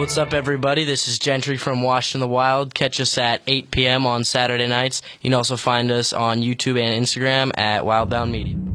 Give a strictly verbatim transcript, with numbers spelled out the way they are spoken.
What's up, everybody? This is Gentry from Watched in the Wild. Catch us at eight p m on Saturday nights. You can also find us on YouTube and Instagram at Wildbound Media.